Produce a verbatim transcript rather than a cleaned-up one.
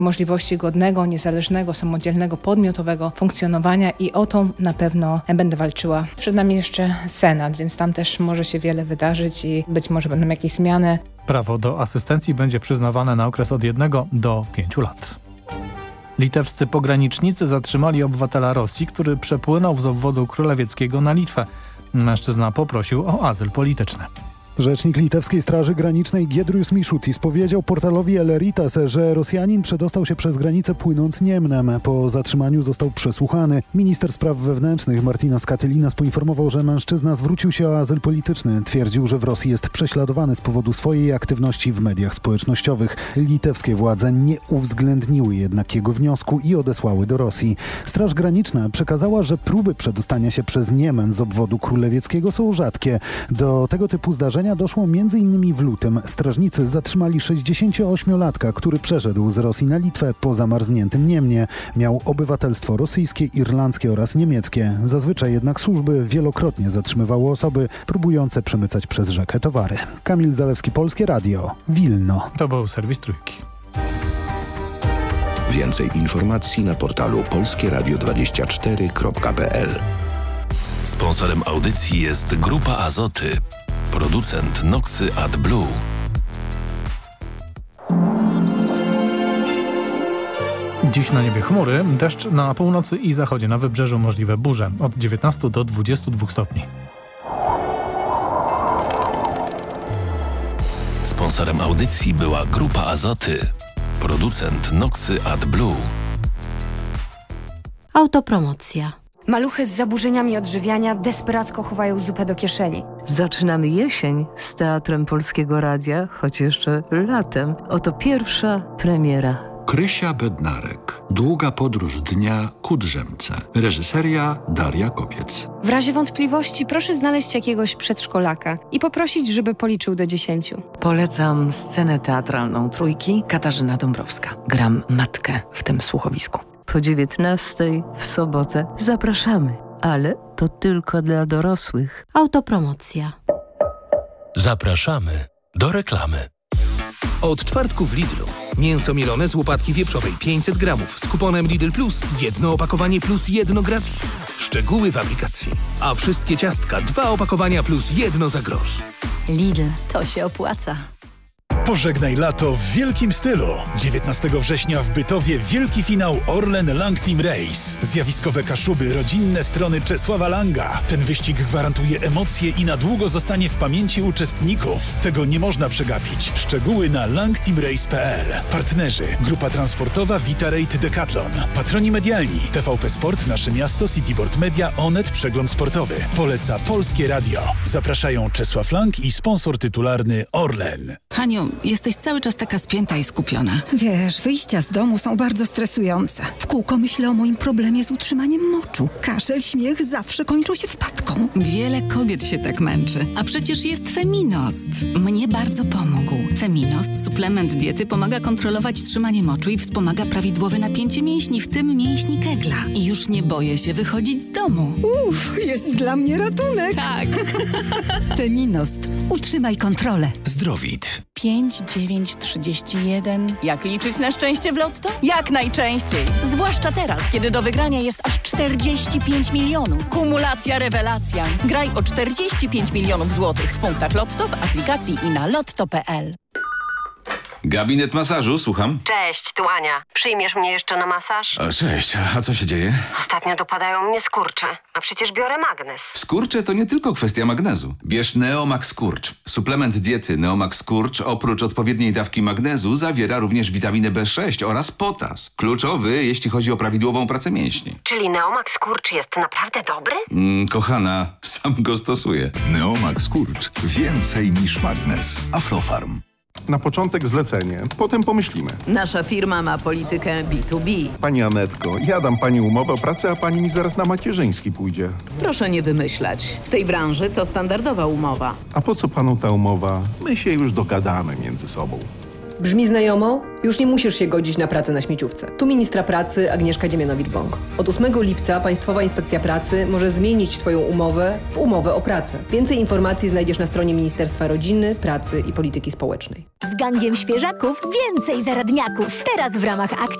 możliwości godnego, niezależnego, samodzielnego, podmiotowego funkcjonowania i o to na pewno będę walczyła. Przed nami jeszcze Senat, więc tam też może się wiele wydarzyć i być może będą jakieś zmiany. Prawo do asystencji będzie przyznawane na okres od jednego do pięciu lat. Litewscy pogranicznicy zatrzymali obywatela Rosji, który przepłynął z obwodu królewieckiego na Litwę. Mężczyzna poprosił o azyl polityczny. Rzecznik litewskiej Straży Granicznej Giedrius Mišutis powiedział portalowi Eleritas, że Rosjanin przedostał się przez granicę płynąc Niemnem. Po zatrzymaniu został przesłuchany. Minister spraw wewnętrznych Martinas Katylinas poinformował, że mężczyzna zwrócił się o azyl polityczny. Twierdził, że w Rosji jest prześladowany z powodu swojej aktywności w mediach społecznościowych. Litewskie władze nie uwzględniły jednak jego wniosku i odesłały do Rosji. Straż Graniczna przekazała, że próby przedostania się przez Niemen z obwodu królewieckiego są rzadkie. Do tego typu zdarzenia doszło między innymi w lutym. Strażnicy zatrzymali sześćdziesięcioośmiolatka, który przeszedł z Rosji na Litwę po zamarzniętym Niemnie. Miał obywatelstwo rosyjskie, irlandzkie oraz niemieckie. Zazwyczaj jednak służby wielokrotnie zatrzymywały osoby próbujące przemycać przez rzekę towary. Kamil Zalewski, Polskie Radio, Wilno. To był serwis Trójki. Więcej informacji na portalu polskie radio dwadzieścia cztery kropka p l. Sponsorem audycji jest Grupa Azoty, producent Noxy AdBlue. Dziś na niebie chmury, deszcz na północy i zachodzie, na wybrzeżu możliwe burze od dziewiętnastu do dwudziestu dwóch stopni. Sponsorem audycji była Grupa Azoty, producent Noxy AdBlue. Autopromocja. Maluchy z zaburzeniami odżywiania desperacko chowają zupę do kieszeni. Zaczynamy jesień z Teatrem Polskiego Radia, choć jeszcze latem. Oto pierwsza premiera. Krysia Bednarek. Długa podróż dnia ku drzemce. Reżyseria Daria Kopiec. W razie wątpliwości proszę znaleźć jakiegoś przedszkolaka i poprosić, żeby policzył do dziesięciu. Polecam scenę teatralną Trójki, Katarzyna Dąbrowska. Gram matkę w tym słuchowisku. Po dziewiętnastej w sobotę zapraszamy, ale to tylko dla dorosłych. Autopromocja. Zapraszamy do reklamy. Od czwartku w Lidlu. Mięso mielone z łopatki wieprzowej pięćset gramów z kuponem Lidl Plus. Jedno opakowanie plus jedno gratis. Szczegóły w aplikacji. A wszystkie ciastka dwa opakowania plus jedno za grosz. Lidl, to się opłaca. Pożegnaj lato w wielkim stylu. dziewiętnastego września w Bytowie wielki finał Orlen Lang Team Race. Zjawiskowe Kaszuby, rodzinne strony Czesława Langa. Ten wyścig gwarantuje emocje i na długo zostanie w pamięci uczestników. Tego nie można przegapić. Szczegóły na lang team race kropka p l. Partnerzy: Grupa Transportowa Vitarate Decathlon. Patroni medialni: T V P Sport, Nasze Miasto, Cityboard Media, Onet, Przegląd Sportowy. Poleca Polskie Radio. Zapraszają Czesław Lang i sponsor tytularny Orlen. Haniu, jesteś cały czas taka spięta i skupiona. Wiesz, wyjścia z domu są bardzo stresujące. W kółko myślę o moim problemie z utrzymaniem moczu. Kaszel, śmiech zawsze kończą się wpadką. Wiele kobiet się tak męczy. A przecież jest Feminost. Mnie bardzo pomógł. Feminost, suplement diety, pomaga kontrolować trzymanie moczu i wspomaga prawidłowe napięcie mięśni, w tym mięśni kegla. I już nie boję się wychodzić z domu. Uff, jest dla mnie ratunek. Tak. Feminost. Utrzymaj kontrolę. Zdrowit. pięć, dziewięć, trzydzieści jeden. Jak liczyć na szczęście w Lotto? Jak najczęściej. Zwłaszcza teraz, kiedy do wygrania jest aż czterdzieści pięć milionów. Kumulacja rewelacja. Graj o czterdzieści pięć milionów złotych w punktach Lotto, w aplikacji i na lotto kropka p l. Gabinet masażu, słucham. Cześć, tu Ania. Przyjmiesz mnie jeszcze na masaż? O, cześć, a co się dzieje? Ostatnio dopadają mnie skurcze, a przecież biorę magnez. Skurcze to nie tylko kwestia magnezu. Bierz Neomax Skurcz. Suplement diety Neomax Skurcz oprócz odpowiedniej dawki magnezu zawiera również witaminę B sześć oraz potas. Kluczowy, jeśli chodzi o prawidłową pracę mięśni. Czyli Neomax Skurcz jest naprawdę dobry? Mm, kochana, sam go stosuję. Neomax Skurcz. Więcej niż magnez. Aflofarm. Na początek zlecenie, potem pomyślimy. Nasza firma ma politykę B dwa B. Pani Anetko, ja dam pani umowę o pracę, a pani mi zaraz na macierzyński pójdzie. Proszę nie wymyślać. W tej branży to standardowa umowa. A po co panu ta umowa? My się już dogadamy między sobą. Brzmi znajomo? Już nie musisz się godzić na pracę na śmieciówce. Tu ministra pracy Agnieszka Dziemianowicz-Bąk. Od ósmego lipca Państwowa Inspekcja Pracy może zmienić Twoją umowę w umowę o pracę. Więcej informacji znajdziesz na stronie Ministerstwa Rodziny, Pracy i Polityki Społecznej. Z gangiem świeżaków więcej zaradniaków. Teraz w ramach akcji